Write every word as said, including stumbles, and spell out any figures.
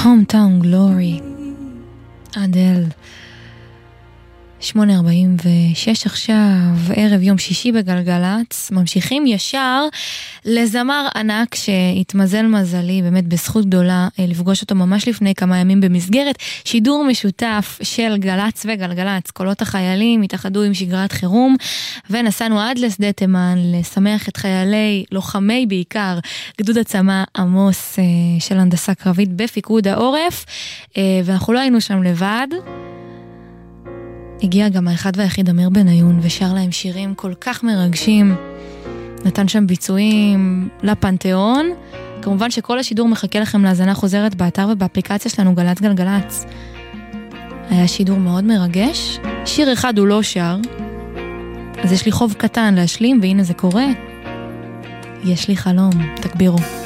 Hometown Glory, אדל. שמונה ארבעים ושש עכשיו, ערב יום שישי בגלגלץ, ממשיכים ישר לזמר ענק שהתמזל מזלי, באמת בזכות גדולה לפגוש אותו ממש לפני כמה ימים במסגרת שידור משותף של גלץ וגלגלץ, קולות החיילים התאחדו עם שגרת חירום, ונסענו עד לשדה תימן לשמח את חיילי, לוחמי בעיקר, גדוד הצמא עמוס של הנדסה קרבית בפיקוד העורף, ואנחנו לא היינו שם לבד, הגיע גם האחד והיחיד אמיר בניון ושר להם שירים כל כך מרגשים, נתן שם ביצועים לפנתיאון. כמובן שכל השידור מחכה לכם להזנה חוזרת באתר ובאפליקציה שלנו גלץ גלגלץ. היה שידור מאוד מרגש, שיר אחד הוא לא שר, אז יש לי חוב קטן להשלים, והנה זה קורה. יש לי חלום, תקבירו.